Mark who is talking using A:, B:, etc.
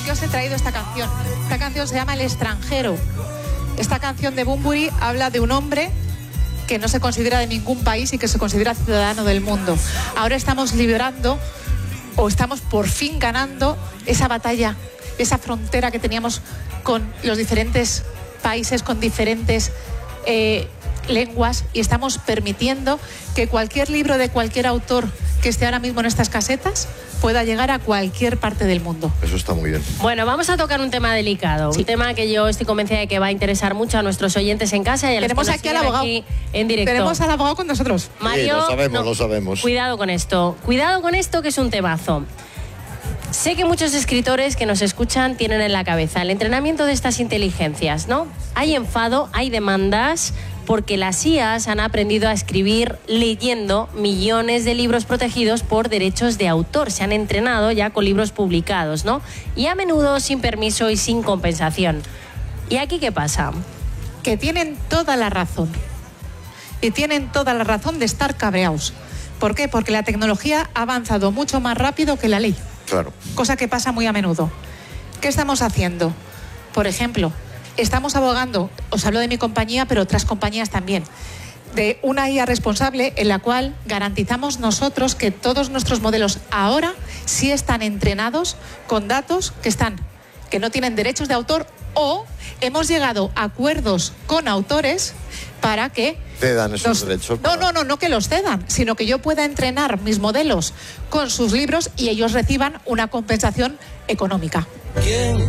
A: Yo os he traído esta canción. Esta canción se llama El extranjero. Esta canción de Bunbury habla de un hombre que no se considera de ningún país y que se considera ciudadano del mundo. Ahora estamos librando, o estamos por fin ganando esa batalla, esa frontera que teníamos con los diferentes países, con diferentes lenguas, y estamos permitiendo que cualquier libro de cualquier autor que esté ahora mismo en estas casetas pueda llegar a cualquier parte del mundo.
B: Eso está muy bien.
C: Bueno, vamos a tocar un tema delicado, un tema que yo estoy convencida de que va a interesar mucho a nuestros oyentes en casa y a los
A: Tenemos
C: que nos
A: aquí al
C: siguen
A: abogado.
C: aquí en directo.
A: Tenemos al abogado con nosotros.
C: Mario,
B: Sí, lo sabemos.
C: Cuidado con esto, que es un temazo. Sé que muchos escritores que nos escuchan tienen en la cabeza el entrenamiento de estas inteligencias, ¿no? Hay enfado, hay demandas, porque las IAs han aprendido a escribir leyendo millones de libros protegidos por derechos de autor. Se han entrenado ya con libros publicados, ¿no? Y a menudo sin permiso y sin compensación. ¿Y aquí qué pasa?
A: Que tienen toda la razón. Y tienen toda la razón de estar cabreados. ¿Por qué? Porque la tecnología ha avanzado mucho más rápido que la ley.
B: Claro.
A: Cosa que pasa muy a menudo. ¿Qué estamos haciendo? Por ejemplo, estamos abogando, os hablo de mi compañía, pero otras compañías también, de una IA responsable en la cual garantizamos nosotros que todos nuestros modelos ahora sí están entrenados con datos que no tienen derechos de autor, o hemos llegado a acuerdos con autores para que
B: cedan esos derechos.
A: No que los cedan, sino que yo pueda entrenar mis modelos con sus libros y ellos reciban una compensación económica.
D: ¿Quién